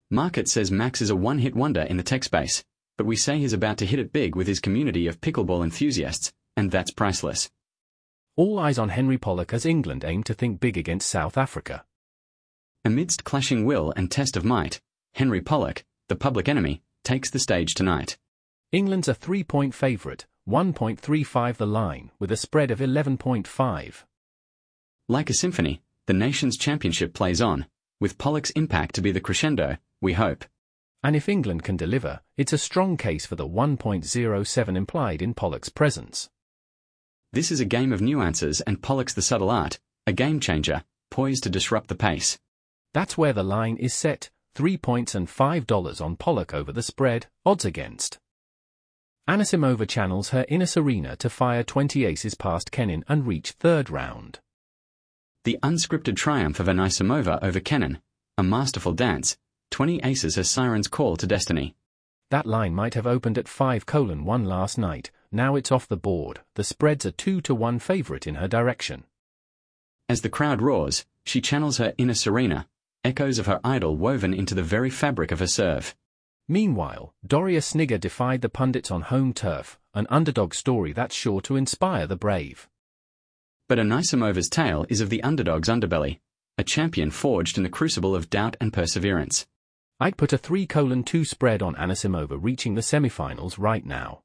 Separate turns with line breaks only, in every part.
Market says Max is a one-hit wonder in the tech space, but we say he's about to hit it big with his community of pickleball enthusiasts, and that's priceless.
All eyes on Henry Pollock as England aim to think big against South Africa.
Amidst clashing will and test of might, Henry Pollock, the public enemy, takes the stage tonight.
England's a 3-point favourite, 1.35 the line, with a spread of 11.5.
Like a symphony, the nation's championship plays on, with Pollock's impact to be the crescendo, we hope.
And if England can deliver, it's a strong case for the 1.07 implied in Pollock's presence.
This is a game of nuances and Pollock's the subtle art, a game changer, poised to disrupt the pace.
That's where the line is set, 3 points and $5 on Pollock over the spread, odds against. Anisimova channels her inner Serena to fire 20 aces past Kenin and reach third round.
The unscripted triumph of Anisimova over Kenin, a masterful dance, 20 aces her siren's call to destiny.
That line might have opened at 5:1 last night, now it's off the board, the spread's a 2-1 favourite in her direction.
As the crowd roars, she channels her inner Serena, echoes of her idol woven into the very fabric of her serve.
Meanwhile, Doria Snigger defied the pundits on home turf, an underdog story that's sure to inspire the brave.
But Anisimova's tale is of the underdog's underbelly, a champion forged in the crucible of doubt and perseverance.
I'd put a 3:2 spread on Anisimova reaching the semi-finals right now.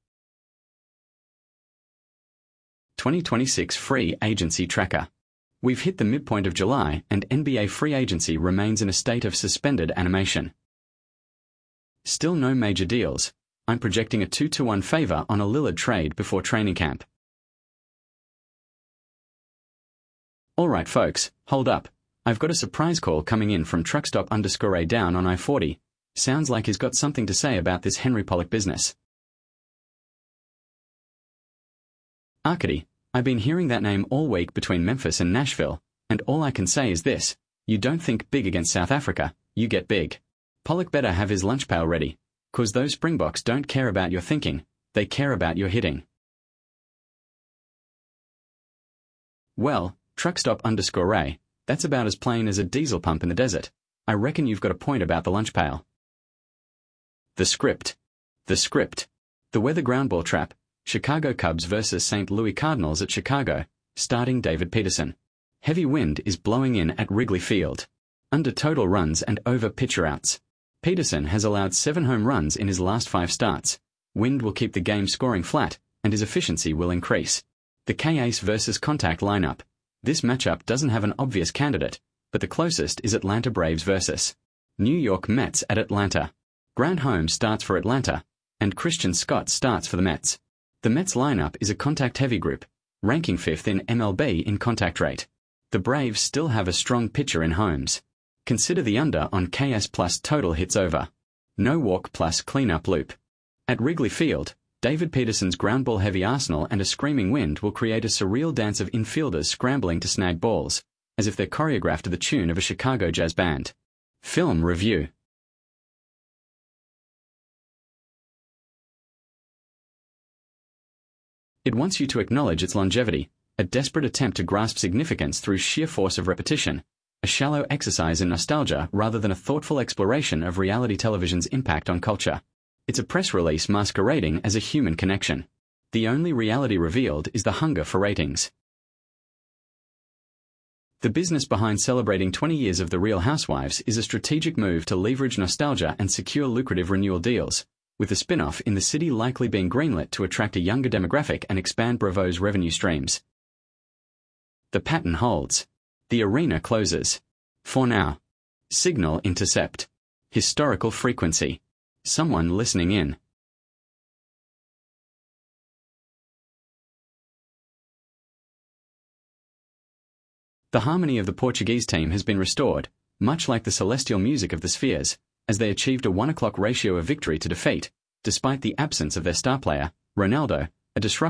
2026 Free Agency Tracker. We've hit the midpoint of July and NBA free agency remains in a state of suspended animation. Still no major deals. I'm projecting a 2-1 favor on a Lillard trade before training camp. Alright folks, hold up. I've got a surprise call coming in from truckstop_A down on I-40. Sounds like he's got something to say about this Henry Pollock business. Arkady, I've been hearing that name all week between Memphis and Nashville, and all I can say is this: you don't think big against South Africa, you get big. Pollock better have his lunch pail ready, 'cause those Springboks don't care about your thinking, they care about your hitting. Well, truckstop_A, that's about as plain as a diesel pump in the desert. I reckon you've got a point about the lunch pail. The script. The weather groundball trap. Chicago Cubs versus St. Louis Cardinals at Chicago, starting David Peterson. Heavy wind is blowing in at Wrigley Field. Under total runs and over pitcher outs. Peterson has allowed 7 home runs in his last 5 starts. Wind will keep the game scoring flat, and his efficiency will increase. The K-Ace versus contact lineup. This matchup doesn't have an obvious candidate, but the closest is Atlanta Braves versus New York Mets at Atlanta. Grant Holmes starts for Atlanta, and Christian Scott starts for the Mets. The Mets lineup is a contact-heavy group, ranking 5th in MLB in contact rate. The Braves still have a strong pitcher in Holmes. Consider the under on KS plus total hits over. No walk plus cleanup loop. At Wrigley Field, David Peterson's groundball-heavy arsenal and a screaming wind will create a surreal dance of infielders scrambling to snag balls, as if they're choreographed to the tune of a Chicago jazz band. Film review. It wants you to acknowledge its longevity, a desperate attempt to grasp significance through sheer force of repetition, a shallow exercise in nostalgia rather than a thoughtful exploration of reality television's impact on culture. It's a press release masquerading as a human connection. The only reality revealed is the hunger for ratings. The business behind celebrating 20 years of The Real Housewives is a strategic move to leverage nostalgia and secure lucrative renewal deals, with the spin-off in the city likely being greenlit to attract a younger demographic and expand Bravo's revenue streams. The pattern holds. The arena closes. For now. Signal intercept. Historical frequency. Someone listening in. The harmony of the Portuguese team has been restored, much like the celestial music of the spheres, as they achieved a 1:1 ratio of victory to defeat, despite the absence of their star player, Ronaldo, a disruptor